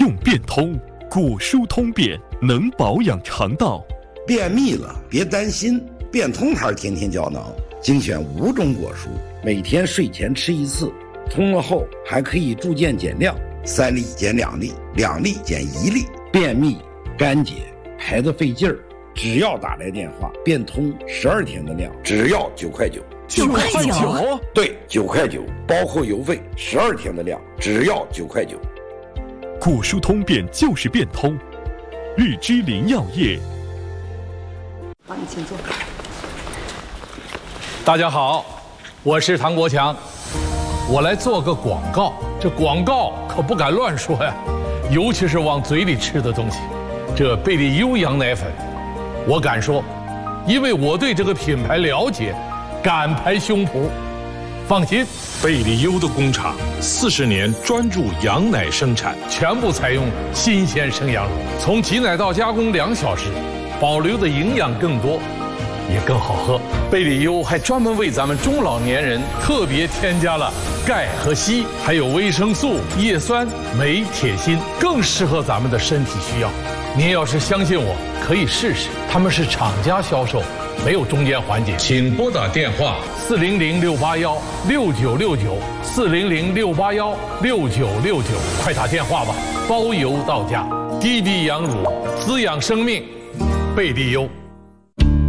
用变通，果蔬通便能保养肠道。 便秘了别担心，变通牌天天胶囊精选5种果蔬，每天睡前吃1次，通了后还可以逐渐减量，3粒减2粒，2粒减1粒。便秘、干结、排得费劲儿，只要打来电话，变通12天的量，只要9块9。 9块9？ 对，9块9，包括邮费，12天的量，只要9块9。 果蔬通便就是变通，日之林药业。 好，你请坐。 大家好，我是唐国强，我来做个广告。这广告可不敢乱说呀，尤其是往嘴里吃的东西。这贝利优羊奶粉，我敢说，因为我对这个品牌了解，敢拍胸脯。放心， 贝利优的工厂40年专注羊奶生产， 全部采用新鲜生羊乳，从挤奶到加工2小时，保留的营养更多，也更好喝。贝利优还专门为咱们中老年人特别添加了钙和硒，还有维生素、叶酸、镁、铁、锌，更适合咱们的身体需要。您要是相信我，可以试试。他们是厂家销售，没有中间环节。请拨打电话400-681-6969，400-681-6969，快打电话吧，包邮到家。滴滴羊乳，滋养生命，贝利优。